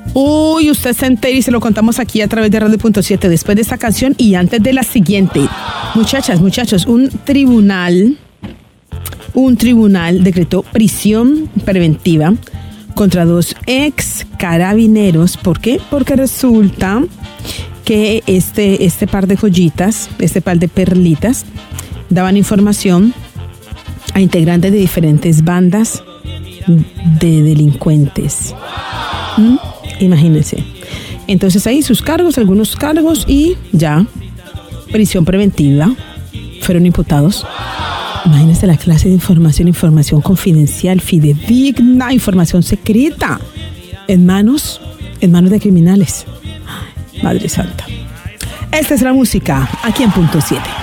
Uy, usted se entera y se lo contamos aquí a través de Radio.7 después de esta canción y antes de la siguiente. Muchachas, muchachos, un tribunal decretó prisión preventiva contra 2 ex carabineros. ¿Por qué? Porque resulta que este par de joyitas, este par de perlitas, daban información a integrantes de diferentes bandas de delincuentes. Imagínense. Entonces ahí sus cargos, algunos cargos y ya, prisión preventiva, fueron imputados. Imagínense la clase de información confidencial, fidedigna, información secreta, en manos de criminales. Ay, Madre Santa. Esta es la música aquí en Punto 7.